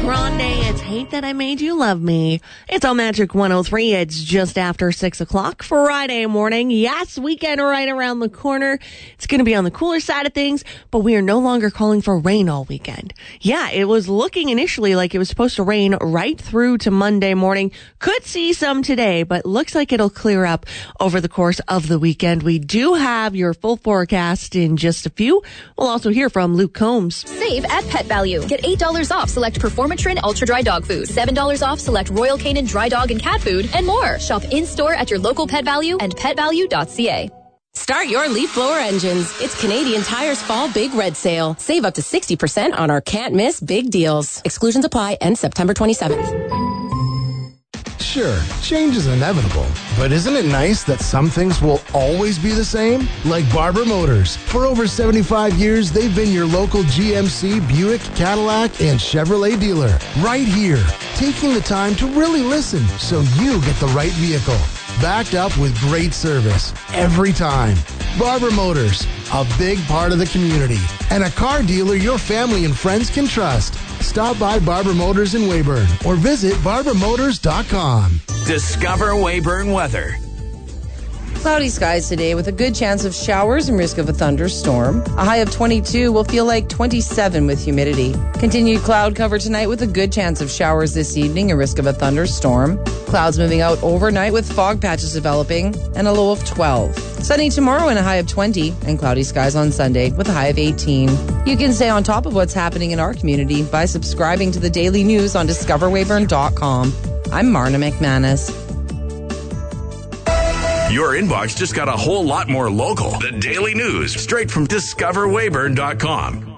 Grande, it's Hate That I Made You Love Me. It's on Magic 103. It's just after 6 o'clock Friday morning. Yes, weekend right around the corner. It's going to be on the cooler side of things, but we are no longer calling for rain all weekend. Yeah, it was looking initially like it was supposed to rain right through to Monday morning. Could see some today, but looks like it'll clear up over the course of the weekend. We do have your full forecast in just a few. We'll also hear from Luke Combs. Save at Pet Value. Get $8 off select Performatrin Ultra Dry Dog Food, $7 off select Royal Canin Dry Dog and Cat Food, and more. Shop in-store at your local Pet Value and petvalue.ca. Start your leaf blower engines. It's Canadian Tire's Fall Big Red Sale. Save up to 60% on our can't miss big deals. Exclusions apply end September 27th. Sure, change is inevitable, but isn't it nice that some things will always be the same? Like Barber Motors. For over 75 years, they've been your local GMC, Buick, Cadillac, and Chevrolet dealer. Right here, taking the time to really listen so you get the right vehicle. Backed up with great service every time. Barber Motors, a big part of the community, and a car dealer your family and friends can trust. Stop by Barber Motors in Weyburn or visit barbermotors.com. Discover Weyburn weather. Cloudy skies today with a good chance of showers and risk of a thunderstorm. A high of 22 will feel like 27 with humidity. Continued cloud cover tonight with a good chance of showers this evening and risk of a thunderstorm. Clouds moving out overnight with fog patches developing and a low of 12. Sunny tomorrow and a high of 20 and cloudy skies on Sunday with a high of 18. You can stay on top of what's happening in our community by subscribing to the daily news on discoverweyburn.com. I'm Marna McManus. Your inbox just got a whole lot more local. The Daily News, straight from discoverweyburn.com.